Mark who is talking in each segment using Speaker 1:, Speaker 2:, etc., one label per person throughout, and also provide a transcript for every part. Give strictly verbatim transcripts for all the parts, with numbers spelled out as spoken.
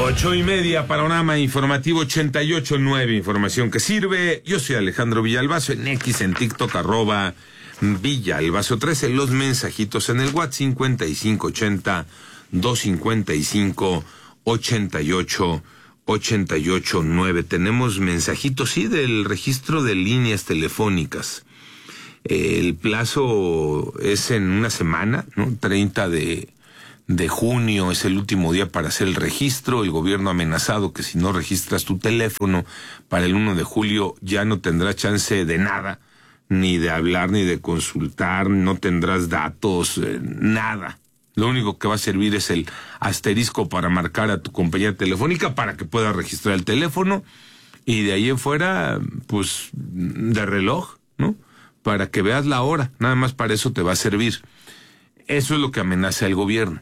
Speaker 1: Ocho y media, panorama informativo ochenta y ocho nueve, información que sirve. Yo soy Alejandro Villalbazo, en X, en TikTok, arroba Villalbazo trece, los mensajitos en el WhatsApp cincuenta y cinco ochenta, doscientos cincuenta y cinco, ochenta y ocho, ochenta y ocho nueve. Tenemos mensajitos, sí, del registro de líneas telefónicas. El plazo es en una semana, ¿no? treinta de junio es el último día para hacer el registro. El gobierno ha amenazado que si no registras tu teléfono para el uno de julio ya no tendrás chance de nada, ni de hablar, ni de consultar, no tendrás datos, eh, nada. Lo único que va a servir es el asterisco para marcar a tu compañía telefónica para que puedas registrar el teléfono, y de ahí en fuera, pues, de reloj, ¿no? Para que veas la hora, nada más para eso te va a servir. Eso es lo que amenaza el gobierno.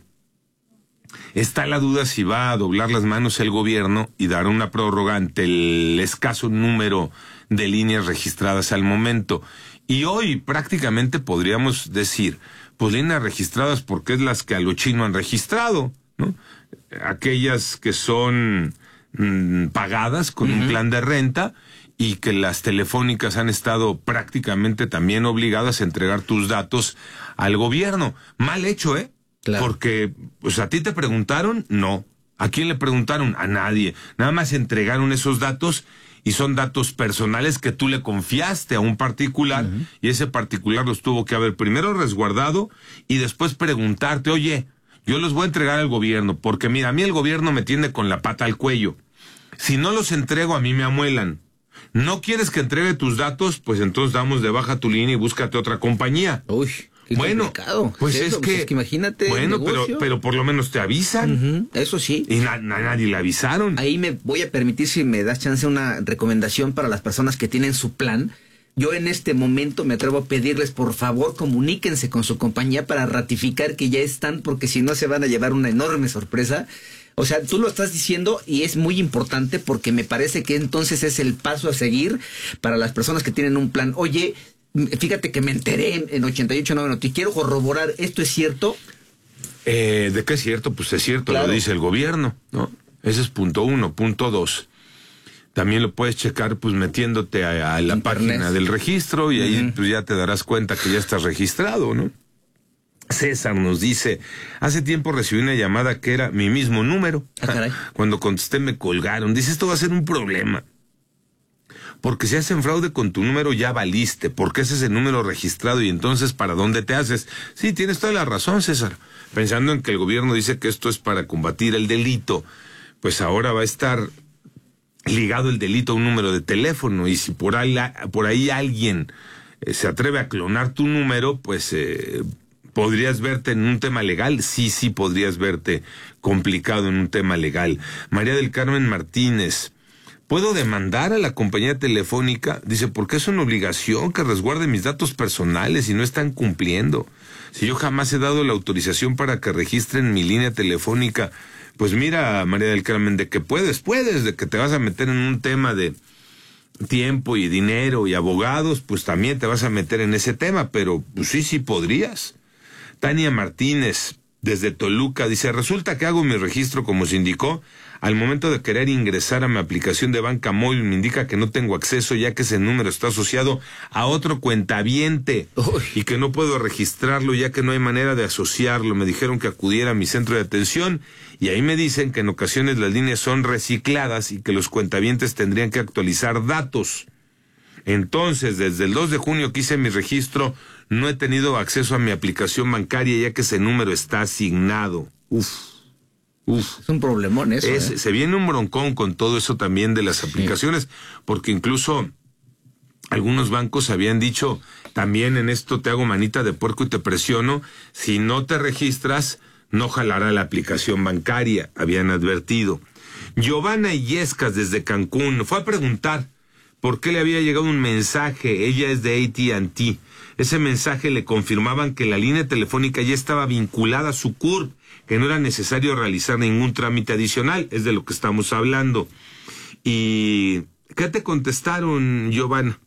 Speaker 1: Está la duda si va a doblar las manos el gobierno y dar una prórroga ante el escaso número de líneas registradas al momento. Y hoy prácticamente podríamos decir, pues líneas registradas porque es las que a lo chino han registrado, ¿no? Aquellas que son mmm, pagadas con uh-huh. un plan de renta, y que las telefónicas han estado prácticamente también obligadas a entregar tus datos al gobierno. Mal hecho, ¿eh? Claro. Porque, pues, ¿a ti te preguntaron? No. ¿A quién le preguntaron? A nadie. Nada más entregaron esos datos, y son datos personales que tú le confiaste a un particular, uh-huh. y ese particular los tuvo que haber primero resguardado y después preguntarte, oye, yo los voy a entregar al gobierno, porque mira, a mí el gobierno me tiene con la pata al cuello. Si no los entrego, a mí me amuelan. ¿No quieres que entregue tus datos? Pues entonces damos de baja tu línea y búscate otra compañía.
Speaker 2: Uy, qué
Speaker 1: bueno,
Speaker 2: complicado.
Speaker 1: pues
Speaker 2: es,
Speaker 1: es, que,
Speaker 2: pues es que imagínate.
Speaker 1: Bueno, pero, pero por lo menos te avisan.
Speaker 2: Uh-huh, eso sí.
Speaker 1: Y na, na, nadie le avisaron.
Speaker 2: Ahí me voy a permitir, si me das chance, una recomendación para las personas que tienen su plan. Yo en este momento me atrevo a pedirles, por favor, comuníquense con su compañía para ratificar que ya están, porque si no se van a llevar una enorme sorpresa. O sea, tú lo estás diciendo y es muy importante, porque me parece que entonces es el paso a seguir para las personas que tienen un plan. Oye, fíjate que me enteré en, en ochenta y ocho nueve Noticias, quiero corroborar, ¿esto es cierto?
Speaker 1: Eh, ¿De qué es cierto? Pues es cierto, claro. Lo dice el gobierno, ¿no? Ese es punto uno. Punto dos. También lo puedes checar, pues, metiéndote a, a la Internet. Página del registro, y ahí uh-huh. pues ya te darás cuenta que ya estás registrado, ¿no? César nos dice, hace tiempo recibí una llamada que era mi mismo número.
Speaker 2: Ah, caray.
Speaker 1: Cuando contesté me colgaron. Dice, esto va a ser un problema, porque si hacen fraude con tu número ya valiste, porque ese es el número registrado, y entonces ¿para dónde te haces? Sí, tienes toda la razón, César. Pensando en que el gobierno dice que esto es para combatir el delito, pues ahora va a estar ligado el delito a un número de teléfono, y si por ahí, por ahí alguien eh, se atreve a clonar tu número, pues eh, ¿podrías verte en un tema legal? Sí, sí, podrías verte complicado en un tema legal. María del Carmen Martínez, ¿puedo demandar a la compañía telefónica? Dice, porque es una obligación que resguarde mis datos personales y no están cumpliendo. Si yo jamás he dado la autorización para que registren mi línea telefónica. Pues mira, María del Carmen, de que puedes, puedes, de que te vas a meter en un tema de tiempo y dinero y abogados, pues también te vas a meter en ese tema, pero pues sí, sí podrías. Tania Martínez, desde Toluca, dice, resulta que hago mi registro como se indicó. Al momento de querer ingresar a mi aplicación de banca móvil me indica que no tengo acceso, ya que ese número está asociado a otro cuentaviente. Uy. Y que no puedo registrarlo ya que no hay manera de asociarlo. Me dijeron que acudiera a mi centro de atención, y ahí me dicen que en ocasiones las líneas son recicladas y que los cuentavientes tendrían que actualizar datos. Entonces, desde el dos de junio que hice mi registro, no he tenido acceso a mi aplicación bancaria ya que ese número está asignado. Uf. Uf.
Speaker 2: Es un problemón eso.
Speaker 1: Es,
Speaker 2: ¿eh?
Speaker 1: Se viene un broncón con todo eso también de las aplicaciones, sí. Porque incluso algunos bancos habían dicho, también en esto te hago manita de puerco y te presiono, si no te registras, no jalará la aplicación bancaria, habían advertido. Giovanna Illescas desde Cancún fue a preguntar por qué le había llegado un mensaje, ella es de A T and T. Ese mensaje le confirmaban que la línea telefónica ya estaba vinculada a su C U R P, que no era necesario realizar ningún trámite adicional, es de lo que estamos hablando. ¿Y qué te contestaron, Giovanna?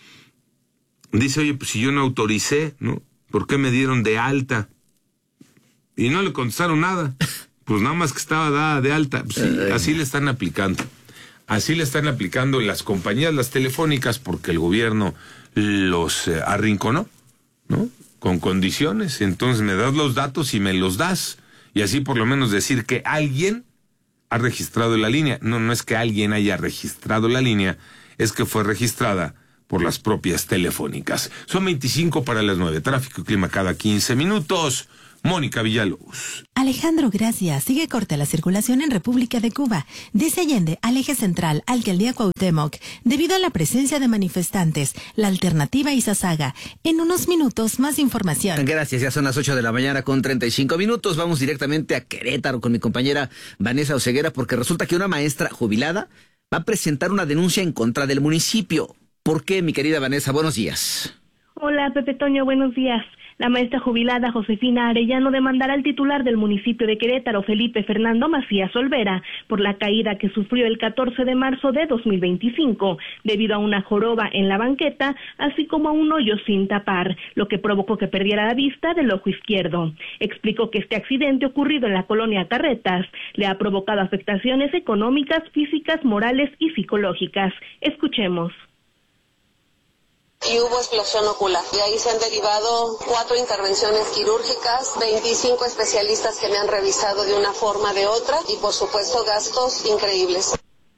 Speaker 1: Dice, oye, pues si yo no autoricé, ¿no? ¿Por qué me dieron de alta? Y no le contestaron nada. Pues nada más que estaba dada de alta. Sí, uh, así le están aplicando. Así le están aplicando las compañías, las telefónicas, porque el gobierno los eh, arrinconó, ¿no? Con condiciones. Entonces me das los datos y me los das. Y así por lo menos decir que alguien ha registrado la línea. No, no es que alguien haya registrado la línea, es que fue registrada por las propias telefónicas. Son veinticinco para las nueve. Tráfico y clima cada quince minutos. Mónica Villalobos.
Speaker 3: Alejandro, gracias. Sigue corta la circulación en República de Cuba, desde Allende al eje central, Alcaldía Cuauhtémoc, debido a la presencia de manifestantes. La alternativa Izazaga. En unos minutos, más información.
Speaker 2: Gracias, ya son las ocho de la mañana con treinta y cinco minutos. Vamos directamente a Querétaro con mi compañera Vanessa Oseguera, porque resulta que una maestra jubilada va a presentar una denuncia en contra del municipio. ¿Por qué, mi querida Vanessa? Buenos días.
Speaker 4: Hola, Pepe Toño, buenos días. La maestra jubilada Josefina Arellano demandará al titular del municipio de Querétaro, Felipe Fernando Macías Olvera, por la caída que sufrió el catorce de marzo de dos mil veinticinco, debido a una joroba en la banqueta, así como a un hoyo sin tapar, lo que provocó que perdiera la vista del ojo izquierdo. Explicó que este accidente ocurrido en la colonia Carretas le ha provocado afectaciones económicas, físicas, morales y psicológicas. Escuchemos.
Speaker 5: Y hubo explosión ocular. De ahí se han derivado cuatro intervenciones quirúrgicas, veinticinco especialistas que me han revisado de una forma o de otra y por supuesto gastos increíbles.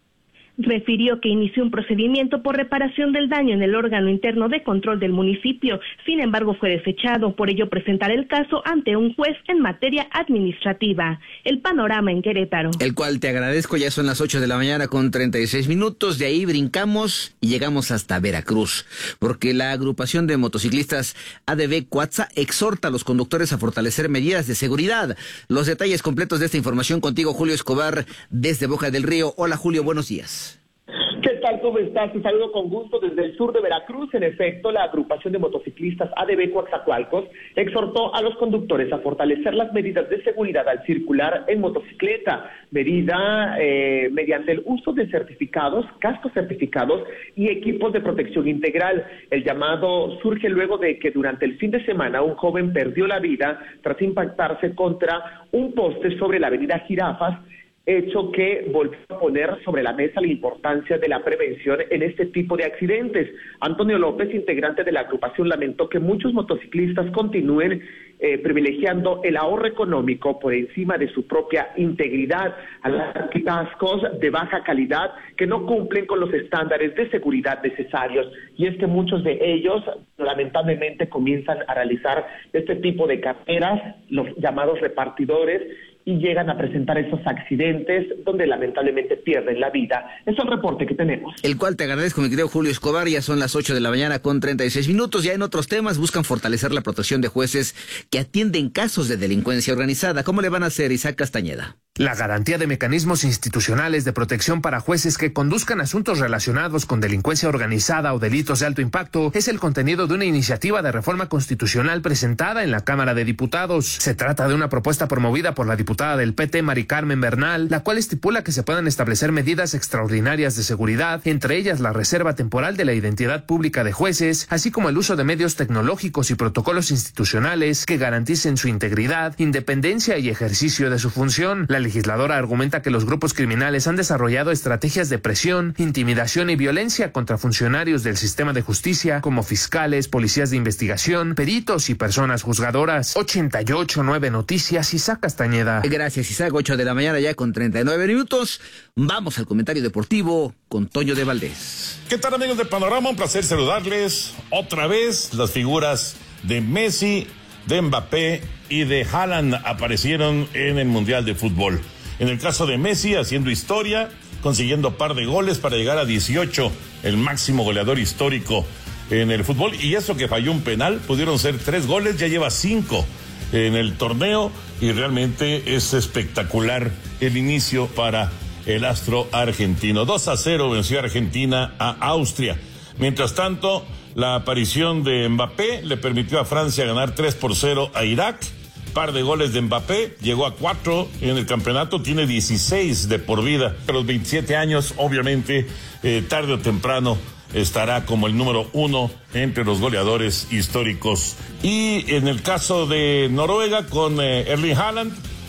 Speaker 4: Refirió que inició un procedimiento por reparación del daño en el órgano interno de control del municipio, sin embargo fue desechado, por ello presentará el caso ante un juez en materia administrativa. El panorama en Querétaro.
Speaker 2: El cual te agradezco, ya son las ocho de la mañana con treinta y seis minutos, de ahí brincamos y llegamos hasta Veracruz, porque la agrupación de motociclistas A D B Cuatza exhorta a los conductores a fortalecer medidas de seguridad. Los detalles completos de esta información contigo, Julio Escobar, desde Boca del Río. Hola, Julio, buenos días.
Speaker 6: ¿Qué tal? ¿Cómo estás? Te saludo con gusto desde el sur de Veracruz. En efecto, la agrupación de motociclistas A D B Coatzacoalcos exhortó a los conductores a fortalecer las medidas de seguridad al circular en motocicleta, medida eh, mediante el uso de certificados, cascos certificados y equipos de protección integral. El llamado surge luego de que durante el fin de semana un joven perdió la vida tras impactarse contra un poste sobre la avenida Jirafas, hecho que volvió a poner sobre la mesa la importancia de la prevención en este tipo de accidentes. Antonio López, integrante de la agrupación, lamentó que muchos motociclistas continúen eh, privilegiando el ahorro económico por encima de su propia integridad, a las cascos de baja calidad que no cumplen con los estándares de seguridad necesarios. Y es que muchos de ellos lamentablemente comienzan a realizar este tipo de carreras, los llamados repartidores, y llegan a presentar esos accidentes donde lamentablemente pierden la vida. Es el reporte que tenemos.
Speaker 2: El cual te agradezco, mi querido Julio Escobar. Ya son las ocho de la mañana con treinta y seis minutos. Ya en otros temas buscan fortalecer la protección de jueces que atienden casos de delincuencia organizada. ¿Cómo le van a hacer, Isaac Castañeda?
Speaker 7: La garantía de mecanismos institucionales de protección para jueces que conduzcan asuntos relacionados con delincuencia organizada o delitos de alto impacto es el contenido de una iniciativa de reforma constitucional presentada en la Cámara de Diputados. Se trata de una propuesta promovida por la diputada del P T, Mari Carmen Bernal, la cual estipula que se puedan establecer medidas extraordinarias de seguridad, entre ellas la reserva temporal de la identidad pública de jueces, así como el uso de medios tecnológicos y protocolos institucionales que garanticen su integridad, independencia y ejercicio de su función. La legisladora argumenta que los grupos criminales han desarrollado estrategias de presión, intimidación y violencia contra funcionarios del sistema de justicia, como fiscales, policías de investigación, peritos y personas juzgadoras. ochenta y ocho punto nueve Noticias, Isaac Castañeda.
Speaker 2: Gracias, Isaac. ocho de la mañana ya con treinta y nueve minutos. Vamos al comentario deportivo con Toño de Valdés.
Speaker 8: ¿Qué tal, amigos de Panorama? Un placer saludarles. Otra vez las figuras de Messi, de Mbappé y de Haaland aparecieron en el Mundial de Fútbol. En el caso de Messi, haciendo historia, consiguiendo par de goles para llegar a dieciocho, el máximo goleador histórico en el fútbol. Y eso que falló un penal, pudieron ser tres goles, ya lleva cinco en el torneo y realmente es espectacular el inicio para el astro argentino. dos a cero venció Argentina a Austria. Mientras tanto, la aparición de Mbappé le permitió a Francia ganar tres por cero a Irak. Par de goles de Mbappé, llegó a cuatro en el campeonato, tiene dieciséis de por vida. A los veintisiete años, obviamente, eh, tarde o temprano estará como el número uno entre los goleadores históricos. Y en el caso de Noruega con eh, Erling Haaland,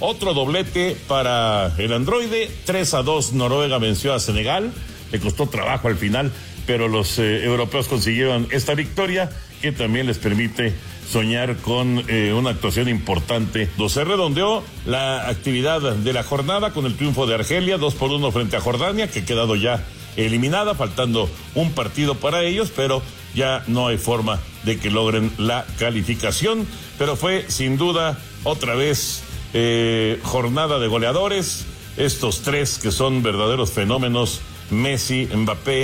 Speaker 8: Otro doblete para el androide, tres a dos Noruega venció a Senegal, le costó trabajo al final, pero los eh, europeos consiguieron esta victoria que también les permite soñar con eh, una actuación importante. Se redondeó la actividad de la jornada con el triunfo de Argelia, dos por uno frente a Jordania, que ha quedado ya eliminada, faltando un partido para ellos, pero ya no hay forma de que logren la calificación. Pero fue sin duda otra vez eh, jornada de goleadores, estos tres que son verdaderos fenómenos, Messi, Mbappé